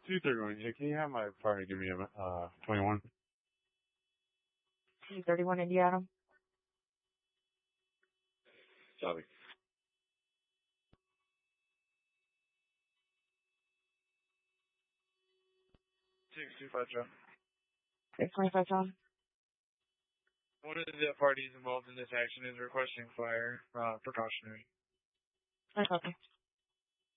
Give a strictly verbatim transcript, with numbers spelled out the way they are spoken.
two thirty-one. Yeah, can you have my partner give me a uh twenty-one? two thirty-one Indiana. Copy. six two five, John. six twenty-five, John. One of the parties involved in this action is requesting fire uh, precautionary. I copy.